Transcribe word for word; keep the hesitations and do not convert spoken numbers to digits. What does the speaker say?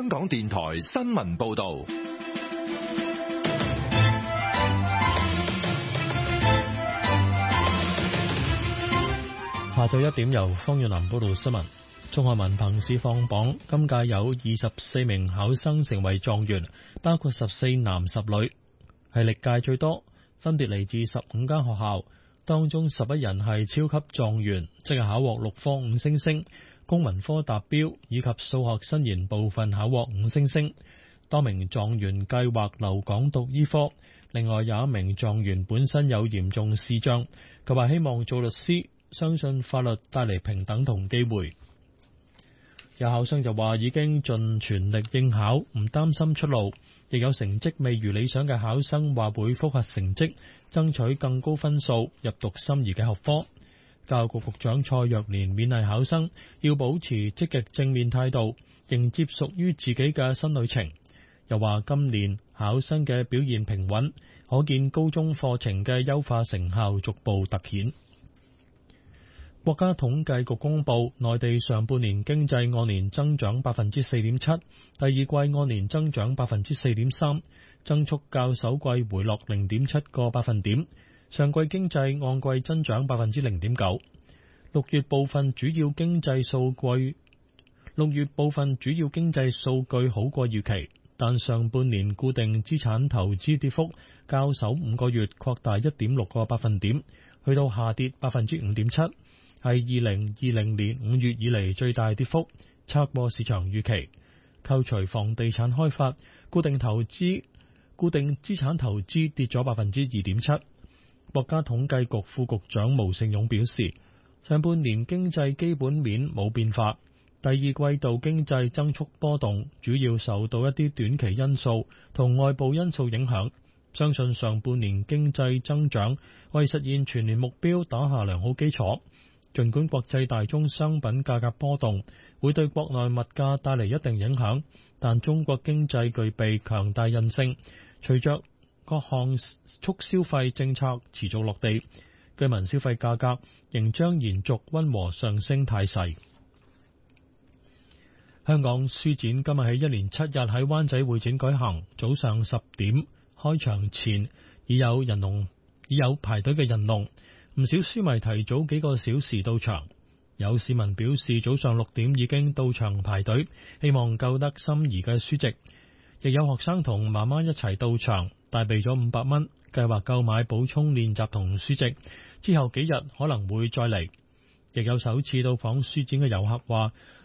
香港電台新聞報道。 下晝一點由方遠南報道新聞。中學文憑試放榜，今屆有二十四名考生成為狀元，包括十四男十女，係歷屆最多，分別嚟自十五間學校，當中十一人係超級狀元，即係考獲六科五星星，公民科達標以及數學新研部分考獲五星星。多名狀元計劃留港讀醫科，另外有一名狀元本身有嚴重視障，佢話希望做律師，相信法律帶嚟平等同機會。有考生就話已經盡全力應考，唔擔心出路。亦有成績未如理想嘅考生話會複核成績，爭取更高分數入讀心儀嘅學科。教育局局長蔡若蓮勉勵考生要保持積極正面態度，迎接屬於自己嘅新旅程。又話今年考生嘅表現平穩，可見高中課程嘅優化成效逐步凸顯。國家統計局公布，內地上半年經濟按年增長百分之四點七，第二季按年增長百分之四點三，增速較首季回落零點七個百分點。上季經濟按季增長百分之零點九。六月部分主要經濟數據，六月部分主要經濟數據好過預期，但上半年固定資產投資跌幅較首五個月擴大一點六個百分點，去到下跌百分之五點七。係二零二零年五月以嚟最大跌幅，超過市場預期。扣除房地產開發，固定投資、固定資產投資跌咗百分之二點七。國家統計局副局長毛盛勇表示，上半年經濟基本面冇變化，第二季度經濟增速波動，主要受到一啲短期因素同外部因素影響。相信上半年經濟增長為實現全年目標打下良好基礎。儘管國際大宗商品價格波動會對國內物價帶嚟一定影響，但中國經濟具備強大韌性。隨着各項促消費政策持續落地，居民消費價格仍將延續溫和上升態勢。香港書展今日起一連七日喺灣仔會展舉行，早上十點開場前已有人龍，已有排隊嘅人龍。唔少書迷提早幾個小時到場，有市民表示早上六點已經到場排隊，希望購得心儀嘅書籍。亦有學生同媽媽一齊到場，帶備咗五百蚊，計劃購買補充練習同書籍，之後幾日可能會再嚟。亦有首次到訪書展嘅遊客話，